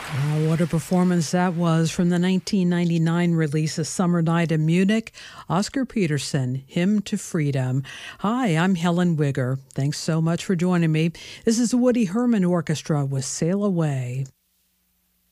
What a performance that was from the 1999 release of Summer Night in Munich. Oscar Peterson, Hymn to Freedom. Hi, I'm Helen Wigger. Thanks so much for joining me. This is the Woody Herman Orchestra with Sail Away.